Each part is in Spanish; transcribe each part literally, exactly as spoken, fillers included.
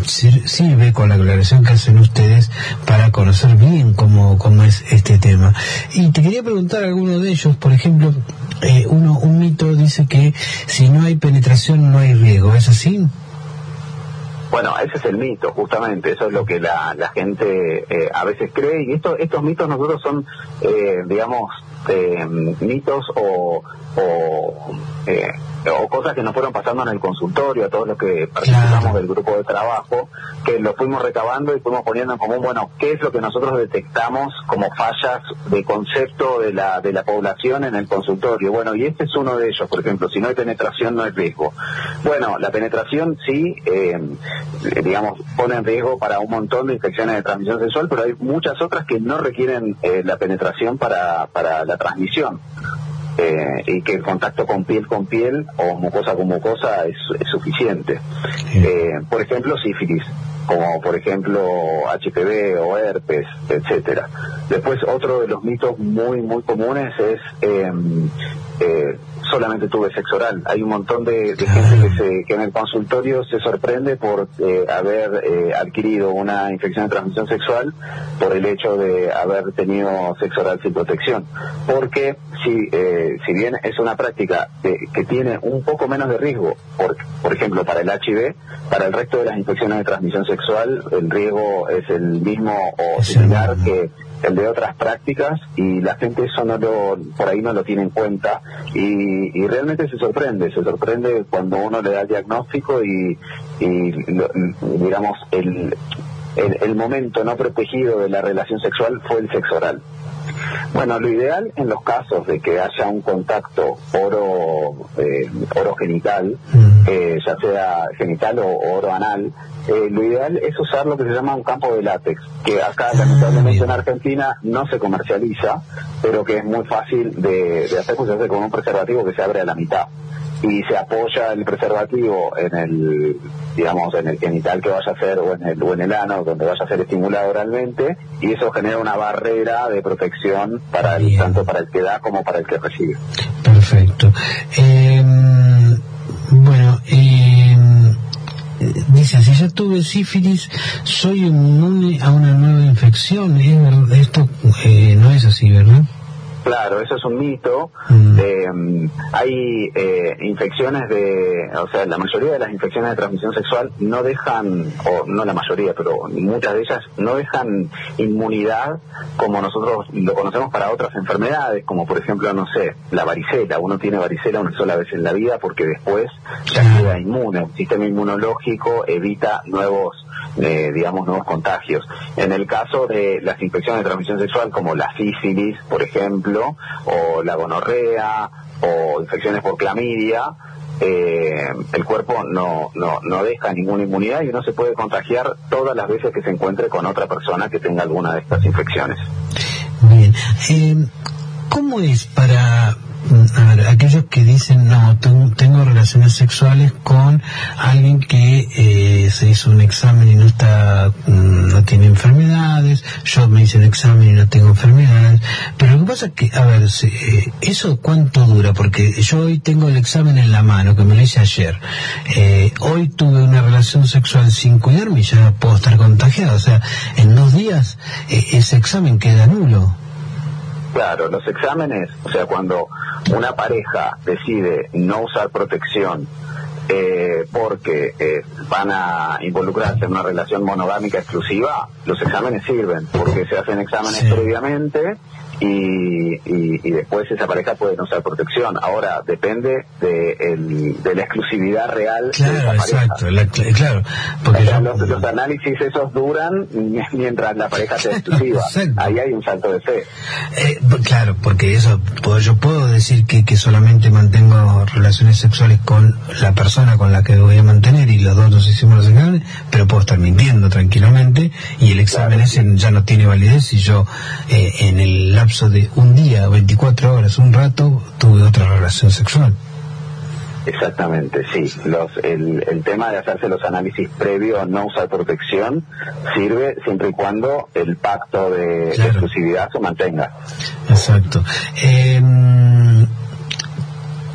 sirve con la aclaración que hacen ustedes para conocer bien cómo, cómo es este tema. Y te quería preguntar a alguno de ellos, por ejemplo, eh, uno un mito dice que si no hay penetración no hay riesgo, ¿es así? Bueno, ese es el mito, justamente, eso es lo que la, la gente eh, a veces cree, y esto, estos mitos nosotros son, eh, digamos, eh, mitos o, o, eh, o cosas que nos fueron pasando en el consultorio, a todos los que participamos claro. del grupo de trabajo, que lo fuimos recabando y fuimos poniendo en común, bueno, qué es lo que nosotros detectamos como fallas de concepto de la de la población en el consultorio. Bueno, y este es uno de ellos, por ejemplo, si no hay penetración no hay riesgo. Bueno, la penetración sí, eh, digamos, pone en riesgo para un montón de infecciones de transmisión sexual, pero hay muchas otras que no requieren eh, la penetración para, para la transmisión. Eh, y que el contacto con piel con piel o mucosa con mucosa es, es suficiente. Eh, por ejemplo, sífilis, como por ejemplo H P V o herpes, etcétera. Después, otro de los mitos muy muy comunes es eh, eh, solamente tuve sexo oral. Hay un montón de, de gente que, se, que en el consultorio se sorprende por eh, haber eh, adquirido una infección de transmisión sexual por el hecho de haber tenido sexo oral sin protección. Porque si, eh, si bien es una práctica de, que tiene un poco menos de riesgo, por, por ejemplo para el H I V, para el resto de las infecciones de transmisión sexual el riesgo es el mismo o similar que el de otras prácticas, y la gente eso no lo, por ahí no lo tiene en cuenta, y, y realmente se sorprende, se sorprende cuando uno le da el diagnóstico y, y lo, digamos, el, el, el momento no protegido de la relación sexual fue el sexo oral. Bueno, lo ideal en los casos de que haya un contacto oro eh, orogenital, eh, ya sea genital o, o oro anal, eh, lo ideal es usar lo que se llama un campo de látex, que acá lamentablemente en Argentina no se comercializa, pero que es muy fácil de, de hacer, pues se hace con un preservativo que se abre a la mitad y se apoya el preservativo en el, digamos, en el genital que vaya a hacer o en el, o en el ano donde vaya a ser estimulado oralmente, y eso genera una barrera de protección para el, tanto para el que da como para el que recibe. Perfecto. Eh, bueno, eh, dice, si yo tuve sífilis, soy inmune a una nueva infección. ¿Es verdad? Esto eh, no es así, ¿verdad? Claro, eso es un mito. Mm. Eh, hay eh, infecciones de, o sea, la mayoría de las infecciones de transmisión sexual no dejan, o no la mayoría, pero muchas de ellas no dejan inmunidad como nosotros lo conocemos para otras enfermedades, como por ejemplo, no sé, la varicela. Uno tiene varicela una sola vez en la vida porque después ya queda inmune. El sistema inmunológico evita nuevos, eh, digamos, nuevos contagios. En el caso de las infecciones de transmisión sexual, como la sífilis, por ejemplo, o la gonorrea o infecciones por clamidia, eh, el cuerpo no, no, no deja ninguna inmunidad y uno se puede contagiar todas las veces que se encuentre con otra persona que tenga alguna de estas infecciones. Bien, eh, ¿cómo es para a ver, aquellos que dicen no, tengo, tengo relaciones sexuales con alguien que eh, se hizo un examen y no está, no tiene enfermedades, yo me hice un examen y no tengo enfermedades, pero lo que pasa es que, a ver, eh, ¿eso cuánto dura? Porque yo hoy tengo el examen en la mano, que me lo hice ayer, eh, hoy tuve una relación sexual sin cuidarme y ya puedo estar contagiado, o sea, en dos días eh, ese examen queda nulo. Claro, los exámenes, o sea, cuando una pareja decide no usar protección eh, porque eh, van a involucrarse en una relación monogámica exclusiva, los exámenes sirven, porque se hacen exámenes sí. previamente y, y, y después esa pareja puede no usar protección. Ahora, depende de, el, de la exclusividad real claro, de esa pareja. Exacto, la, claro, porque o sea, yo... los, los análisis esos duran mientras la pareja sea exclusiva. Exacto. Ahí hay un salto de fe. Eh, claro, porque eso, yo puedo decir que, que solamente mantengo relaciones sexuales con la persona con la que voy a mantener y los dos nos hicimos los exámenes, pero puedo estar mintiendo tranquilamente y el examen claro, ese sí. ya no tiene validez si yo eh, en el lapso de un día, veinticuatro horas, un rato, tuve otra relación sexual. Exactamente, sí. Los, el, el tema de hacerse los análisis previos, no usar protección, sirve siempre y cuando el pacto de, claro. de exclusividad se mantenga. Exacto. Eh,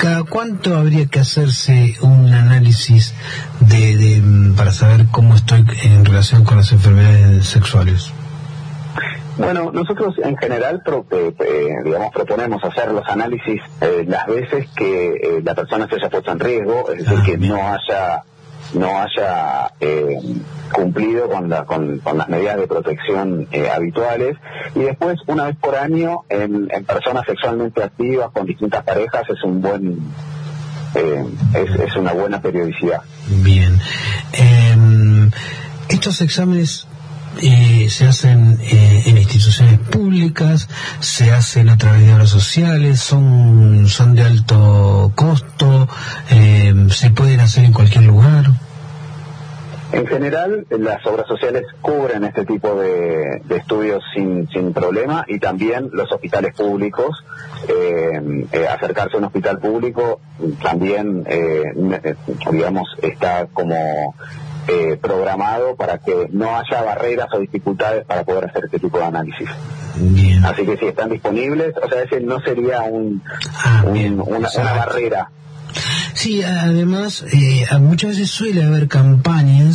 ¿cada cuánto habría que hacerse un análisis de, de para saber cómo estoy en relación con las enfermedades sexuales? Bueno, nosotros en general, pro, eh, eh, digamos, proponemos hacer los análisis eh, las veces que eh, la persona se haya puesto en riesgo, es decir, ah, que bien. no haya no haya eh, cumplido con, la, con, con las medidas de protección eh, habituales, y después una vez por año en, en personas sexualmente activas con distintas parejas es un buen eh, es, es una buena periodicidad. Bien, eh, estos exámenes Eh, se hacen eh, en instituciones públicas, se hacen a través de obras sociales, son son de alto costo, eh, se pueden hacer en cualquier lugar. En general, las obras sociales cubren este tipo de, de estudios sin, sin problema, y también los hospitales públicos. Eh, eh, acercarse a un hospital público también, eh, digamos, está como Eh, programado para que no haya barreras o dificultades para poder hacer este tipo de análisis. Bien. Así que si están disponibles, o sea, ese no sería un, ah, un bien, una, una barrera. Sí, además, eh, muchas veces suele haber campañas